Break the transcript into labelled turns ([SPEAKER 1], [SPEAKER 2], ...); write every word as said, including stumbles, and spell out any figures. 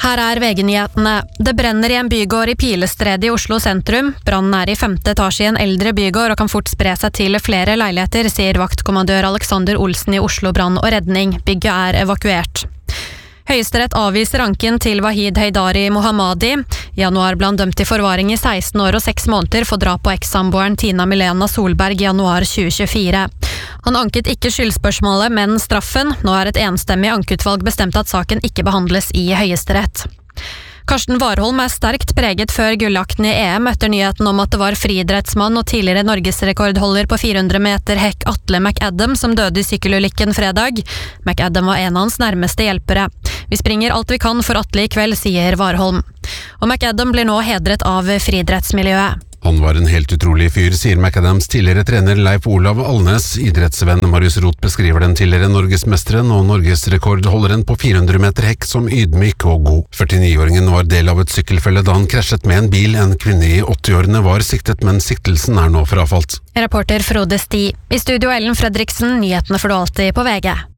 [SPEAKER 1] Her er V G-nyhetene. Det brenner i en bygård i Pilestredet i Oslo sentrum. Brannen er i femte etasje i en eldre bygård og kan fort spre seg til flere leiligheter, sier vaktkommandør Alexander Olsen i Oslo brann og redning. Bygget er evakuert. Høyesterett avviser anken til Wahid Heidari Mohammadi. I januar ble han dømt til forvaring i seksten år og seks måneder for drap på ekssamboeren Tina Milena Solberg i januar tjue tjuefire. Han anket ikke skyldspørsmålet, men straffen. Nå er et enstemmig ankeutvalg bestemt at saken ikke behandles i Høyesterett. Karsten Warholm er sterkt preget før gullakten i E M etter nyheten om at det var friidrettsmann og tidligere norgesrekordholder på fire hundre meter hekk Atle McAdam som døde i sykkelulykken fredag. McAdam var en av hans nærmeste hjelpere. Vi springer alt vi kan for Atle i kveld, sier Warholm. Og McAdam blir nå hedret av friidrettsmiljøet.
[SPEAKER 2] Han var en helt utrolig fyr, sier McAdams tidligere trener Leif Olav Alnes. Idrettsvenn Marius Roth beskriver den tidligere norgesmesteren og norgesrekordholderen på fire hundre meter hekk som ydmyk og god. førtini-åringen var del av et sykkelfelle da han krasjet med en bil. En kvinne i åtti-årene var siktet, men siktelsen er nå frafalt.
[SPEAKER 1] Reporter Frode Sti. I studio Ellen Fredriksen, nyhetene får du alltid på V G.